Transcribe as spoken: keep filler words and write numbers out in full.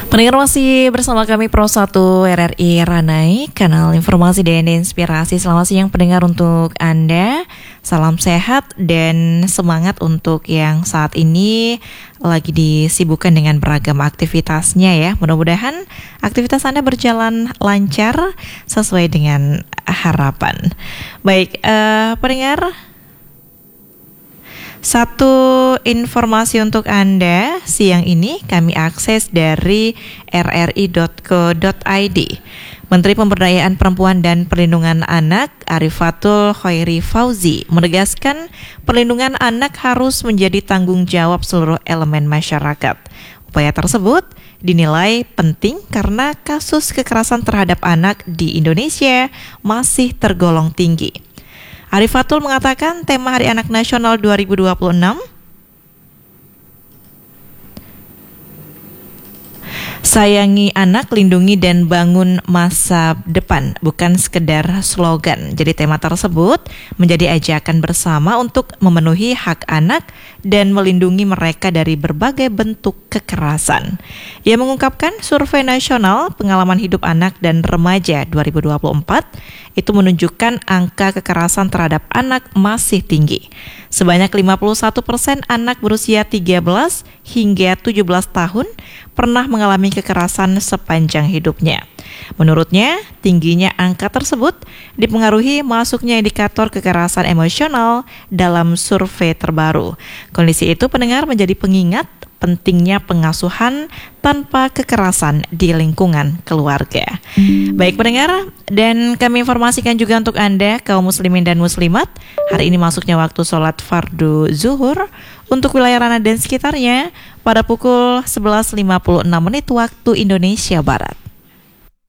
Pendengar masih bersama kami Pro satu R R I Ranai, kanal informasi dan inspirasi. Selamat siang pendengar untuk Anda. Salam sehat dan semangat untuk yang saat ini lagi disibukkan dengan beragam aktivitasnya ya. Mudah-mudahan aktivitas Anda berjalan lancar sesuai dengan harapan. Baik, uh, pendengar, satu informasi untuk Anda siang ini kami akses dari r r i dot co dot i d. Menteri Pemberdayaan Perempuan dan Perlindungan Anak Arifatul Khairi Fauzi menegaskan perlindungan anak harus menjadi tanggung jawab seluruh elemen masyarakat. Upaya tersebut dinilai penting karena kasus kekerasan terhadap anak di Indonesia masih tergolong tinggi. Arifatul mengatakan tema Hari Anak Nasional dua ribu dua puluh enam sayangi anak, lindungi dan bangun masa depan, bukan sekedar slogan. Jadi tema tersebut menjadi ajakan bersama untuk memenuhi hak anak dan melindungi mereka dari berbagai bentuk kekerasan. Ia mengungkapkan survei nasional pengalaman hidup anak dan remaja dua ribu dua puluh empat itu menunjukkan angka kekerasan terhadap anak masih tinggi. Sebanyak lima puluh satu persen anak berusia tiga belas hingga tujuh belas tahun pernah mengalami kekerasan sepanjang hidupnya. Menurutnya, tingginya angka tersebut dipengaruhi masuknya indikator kekerasan emosional dalam survei terbaru. Kondisi itu pendengar menjadi pengingat pentingnya pengasuhan tanpa kekerasan di lingkungan keluarga. Baik pendengar, dan kami informasikan juga untuk Anda kaum muslimin dan muslimat, hari ini masuknya waktu sholat fardu zuhur untuk wilayah Ranai dan sekitarnya pada pukul sebelas lima puluh enam menit waktu Indonesia Barat.